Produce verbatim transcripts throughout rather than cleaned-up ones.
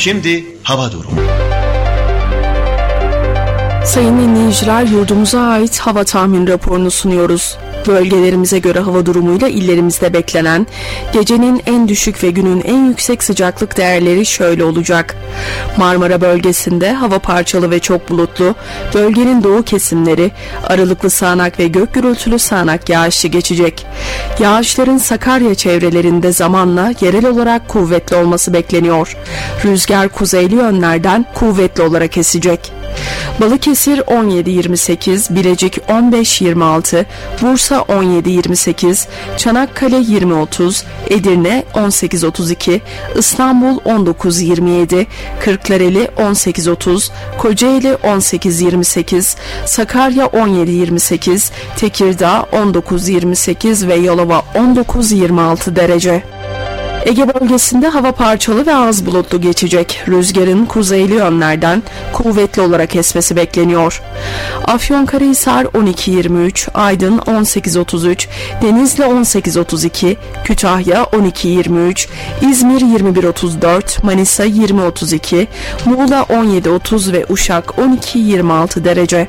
Şimdi hava durumu. Sayın dinleyiciler, yurdumuza ait hava tahmin raporunu sunuyoruz. Bölgelerimize göre hava durumuyla illerimizde beklenen gecenin en düşük ve günün en yüksek sıcaklık değerleri şöyle olacak. Marmara bölgesinde hava parçalı ve çok bulutlu, bölgenin doğu kesimleri aralıklı sağanak ve gök gürültülü sağanak yağışlı geçecek. Yağışların Sakarya çevrelerinde zamanla yerel olarak kuvvetli olması bekleniyor. Rüzgar kuzeyli yönlerden kuvvetli olarak esecek. Balıkesir on yedi yirmi sekiz, Bilecik on beş yirmi altı, Bursa on yedi yirmi sekiz, Çanakkale yirmi otuz, Edirne on sekiz otuz iki, İstanbul on dokuz yirmi yedi, Kırklareli on sekiz otuz, Kocaeli on sekiz yirmi sekiz, Sakarya on yedi yirmi sekiz, Tekirdağ on dokuz yirmi sekiz ve Yalova on dokuz yirmi altı derece. Ege bölgesinde hava parçalı ve az bulutlu geçecek. Rüzgarın kuzeyli yönlerden kuvvetli olarak esmesi bekleniyor. Afyonkarahisar on iki yirmi üç, Aydın on sekiz otuz üç, Denizli on sekiz otuz iki, Kütahya on iki yirmi üç, İzmir yirmi bir otuz dört, Manisa yirmi otuz iki, Muğla on yedi otuz ve Uşak on iki yirmi altı derece.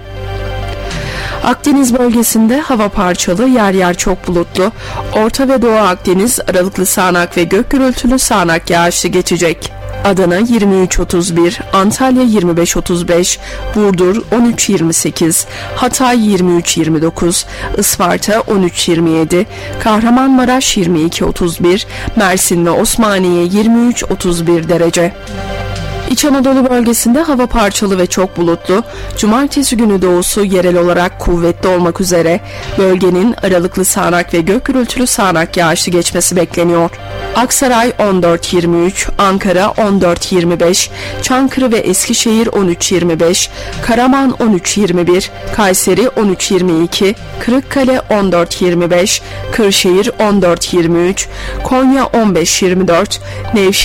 Akdeniz bölgesinde hava parçalı, yer yer çok bulutlu. Orta ve Doğu Akdeniz aralıklı sağanak ve gök gürültülü sağanak yağışlı geçecek. Adana yirmi üç otuz bir, Antalya yirmi beş otuz beş, Burdur on üç yirmi sekiz, Hatay yirmi üç yirmi dokuz, Isparta on üç yirmi yedi, Kahramanmaraş yirmi iki otuz bir, Mersin ve Osmaniye yirmi üç otuz bir derece. İç Anadolu bölgesinde hava parçalı ve çok bulutlu. Cumartesi günü doğusu yerel olarak kuvvetli olmak üzere bölgenin aralıklı sağanak ve gök gürültülü sağanak yağışlı geçmesi bekleniyor. Aksaray on dört yirmi üç, Ankara on dört yirmi beş, Çankırı ve Eskişehir on üç yirmi beş, Karaman on üç yirmi bir, Kayseri on üç yirmi iki, Kırıkkale on dört yirmi beş, Kırşehir on dört yirmi üç, Konya on beş yirmi dört, Nevşehir